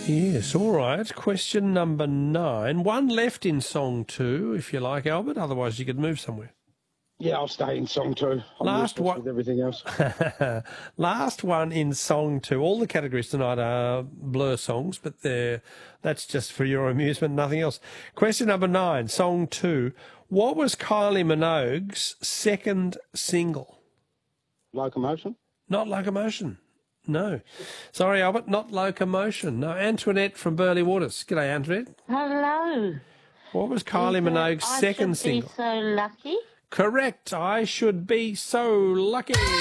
Yes, all right. Question number 9. One left in song 2, if you like, Albert. Otherwise, you could move somewhere. Yeah, I'll stay in song 2. I'm Last useless one. with everything else. Last one in song 2. All the categories tonight are Blur songs, but that's just for your amusement, nothing else. Question number 9, song 2. What was Kylie Minogue's second single? Locomotion? Not Locomotion. No. Sorry, Albert, not Locomotion. No, Antoinette from Burley Waters. G'day, Antoinette. Hello. What was Kylie Minogue's second single? I should be so lucky. Correct. I should be so lucky.